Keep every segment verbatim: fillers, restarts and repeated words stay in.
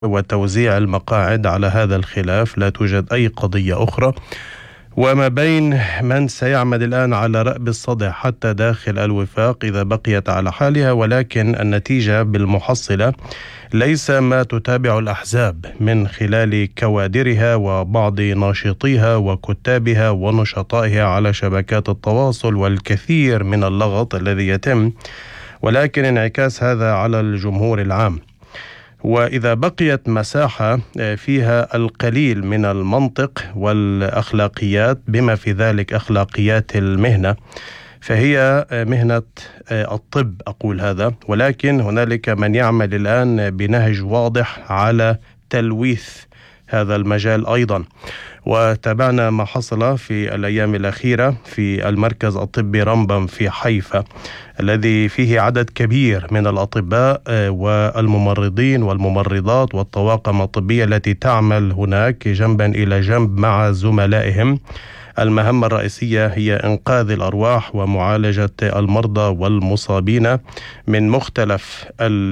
وتوزيع المقاعد على هذا الخلاف، لا توجد أي قضية أخرى. وما بين من سيعمل الآن على رأب الصدع حتى داخل الوفاق إذا بقيت على حالها، ولكن النتيجة بالمحصلة ليس ما تتابع الأحزاب من خلال كوادرها وبعض ناشطيها وكتابها ونشطائها على شبكات التواصل والكثير من اللغط الذي يتم، ولكن انعكاس هذا على الجمهور العام. وإذا بقيت مساحة فيها القليل من المنطق والأخلاقيات بما في ذلك أخلاقيات المهنة، فهي مهنة الطب أقول هذا، ولكن هنالك من يعمل الآن بنهج واضح على تلويث هذا المجال أيضا. وتابعنا ما حصل في الأيام الأخيرة في المركز الطبي رمبم في حيفا، الذي فيه عدد كبير من الأطباء والممرضين والممرضات والطواقم الطبية التي تعمل هناك جنبا إلى جنب مع زملائهم. المهمة الرئيسية هي إنقاذ الأرواح ومعالجة المرضى والمصابين من مختلف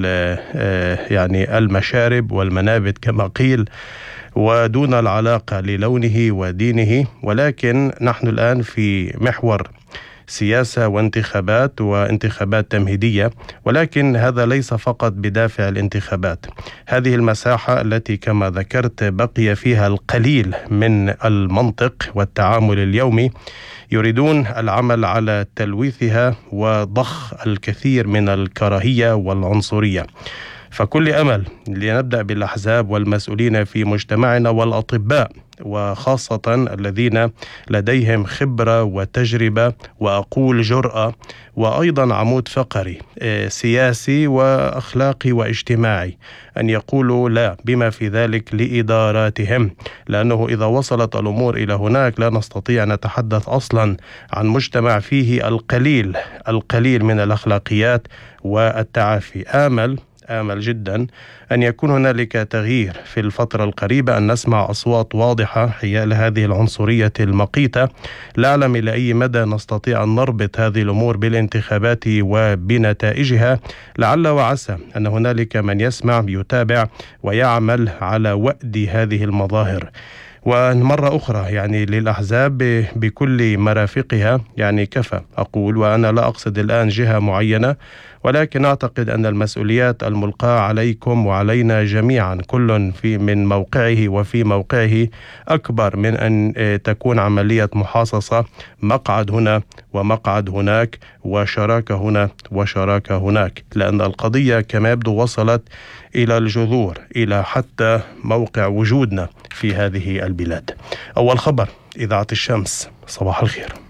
يعني المشارب والمنابت كما قيل، ودون العلاقة للونه ودينه. ولكن نحن الآن في محور سياسة وانتخابات وانتخابات تمهيدية، ولكن هذا ليس فقط بدافع الانتخابات. هذه المساحة التي كما ذكرت بقي فيها القليل من المنطق والتعامل اليومي، يريدون العمل على تلويثها وضخ الكثير من الكراهية والعنصرية. فكل أمل لنبدأ بالأحزاب والمسؤولين في مجتمعنا والأطباء، وخاصة الذين لديهم خبرة وتجربة وأقول جرأة وأيضا عمود فقري سياسي وأخلاقي واجتماعي، أن يقولوا لا بما في ذلك لإداراتهم، لأنه إذا وصلت الأمور إلى هناك لا نستطيع أن نتحدث أصلا عن مجتمع فيه القليل القليل من الأخلاقيات والتعافي. آمل آمل جدا أن يكون هنالك تغيير في الفترة القريبة، أن نسمع أصوات واضحة حيال هذه العنصرية المقيتة. لا أعلم إلى أي مدى نستطيع أن نربط هذه الأمور بالانتخابات وبنتائجها. لعل وعسى أن هنالك من يسمع يتابع ويعمل على وأد هذه المظاهر. ومرة أخرى يعني للأحزاب بكل مرافقها يعني كفى أقول، وأنا لا أقصد الآن جهة معينة، ولكن أعتقد أن المسؤوليات الملقاة عليكم وعلينا جميعا كل في من موقعه وفي موقعه أكبر من أن تكون عملية محاصصة، مقعد هنا ومقعد هناك وشراكة هنا وشراكة هناك، لأن القضية كما يبدو وصلت إلى الجذور، إلى حتى موقع وجودنا في هذه البلاد. أول خبر إذاعة الشمس، صباح الخير.